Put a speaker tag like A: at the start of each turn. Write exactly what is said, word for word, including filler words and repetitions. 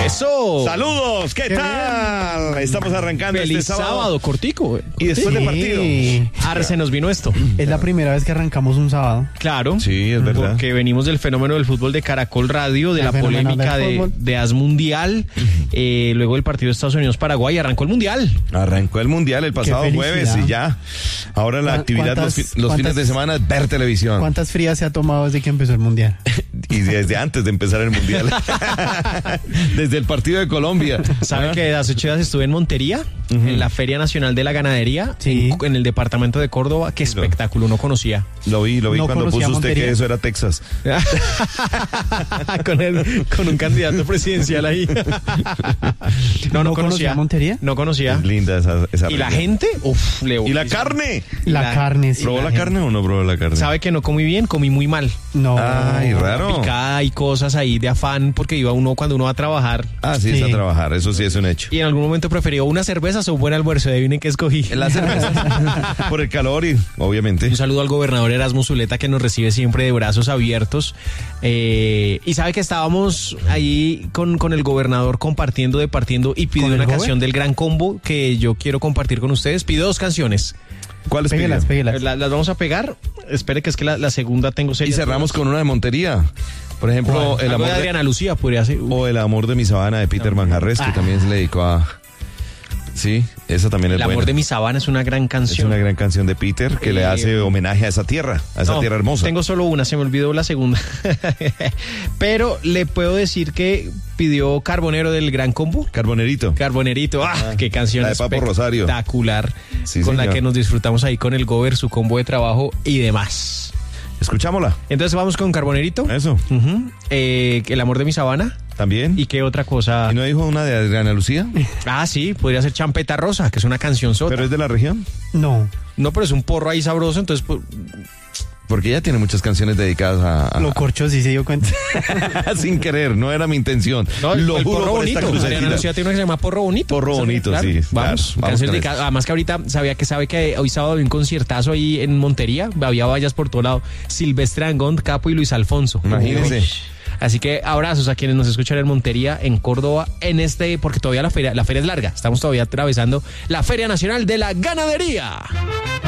A: ¡Eso!
B: ¡Saludos! ¿Qué, ¿Qué tal? Bien. Estamos arrancando
A: Feliz
B: este sábado.
A: sábado, cortico. Güey.
B: Y después
C: sí.
B: de partido.
A: Arce nos vino esto.
C: Es la primera vez que arrancamos un sábado.
A: Claro.
B: Sí, es verdad.
A: Porque venimos del fenómeno del fútbol de Caracol Radio, de
C: el
A: la polémica de, de As Mundial. Eh, luego el partido de Estados Unidos-Paraguay. Arrancó el Mundial.
B: Arrancó el Mundial el pasado jueves y ya. Ahora la actividad los, los fines de semana es ver televisión.
C: ¿Cuántas frías se ha tomado desde que empezó el Mundial?
B: Y desde antes de empezar el Mundial. Desde el partido de Colombia.
A: ¿Sabe que hace ocho días estuve en Montería? Uh-huh. En la Feria Nacional de la Ganadería,
C: sí.
A: en, en el departamento de Córdoba. Qué espectáculo, no conocía.
B: Lo vi, lo vi
C: no
B: cuando puso usted Montería. Que eso era Texas.
A: con, el, con un candidato presidencial ahí. no, no,
C: ¿No
A: conocía.
C: conocía Montería?
A: No conocía.
B: Es linda esa, esa
A: ¿Y la gente? Uf, le
B: ¿Y la carne?
C: La, la carne, sí.
B: ¿Probó la,
C: la
B: carne o no probó la carne?
A: ¿Sabe que no comí bien? Comí muy mal.
C: No.
B: Ay, raro.
A: Picada y cosas ahí de afán, porque iba uno cuando uno va a trabajar.
B: Ah, sí, sí. Es a trabajar, eso sí es un hecho.
A: Y en algún momento prefirió unas cervezas o un buen almuerzo. Adivinen qué escogí.
B: Las cervezas. Por el calor y, obviamente.
A: Un saludo al gobernador Erasmo Zuleta, que nos recibe siempre de brazos abiertos. Eh, y sabe que estábamos ahí con, con el gobernador compartiendo, departiendo, y pidió una canción del Gran Combo que yo quiero compartir con ustedes. Pidió dos canciones.
B: ¿Cuáles?
C: Péguelas, péguelas.
A: Las, las vamos a pegar. Espere que es que la, la segunda tengo seis.
B: Y cerramos con una de Montería. Por ejemplo,
A: bueno,
B: el amor
A: de Adriana Lucía podría ser.
B: O El amor de mi sabana de Peter no, Manjarres, que ah. también se le dedicó a... Sí, esa también es
A: El
B: buena.
A: amor de mi sabana es una gran canción.
B: Es una gran canción de Peter que eh, le hace homenaje a esa tierra, a esa
A: no,
B: tierra hermosa.
A: Tengo solo una, se me olvidó la segunda. Pero le puedo decir que pidió Carbonero del Gran Combo.
B: Carbonerito.
A: Carbonerito, ah, ah qué canción
B: la de Papo Rosario.
A: Espectacular. Sí, con señor. La que nos disfrutamos ahí con el Gober, su combo de trabajo y demás.
B: Escuchámosla.
A: Entonces vamos con Carbonerito.
B: Eso.
A: Uh-huh. eh, El amor de mi sabana.
B: También.
A: ¿Y qué otra cosa?
B: ¿Y no dijo una de Adriana Lucía?
A: Ah, sí, podría ser Champeta Rosa, que es una canción sota.
B: ¿Pero es de la región?
C: No.
A: No, pero es un porro ahí sabroso, entonces... Pues...
B: Porque ella tiene muchas canciones dedicadas a... a...
C: Lo corchó, sí se dio cuenta.
B: Sin querer, no era mi intención.
A: No, el,
B: Lo
A: el
B: juro
A: porro
B: por
A: bonito. Adriana Lucía tiene una que se llama Porro Bonito.
B: Porro Bonito, claro, sí.
A: Vamos,
B: claro, vamos
A: dedicadas, además que ahorita sabía que sabe que hoy sábado había un conciertazo ahí en Montería, había vallas por todo lado. Silvestre Angón, Capo y Luis Alfonso.
B: Imagínense. Uy.
A: Así que abrazos a quienes nos escuchan en Montería, en Córdoba, en este, porque todavía la feria, la feria es larga. Estamos todavía atravesando la Feria Nacional de la Ganadería.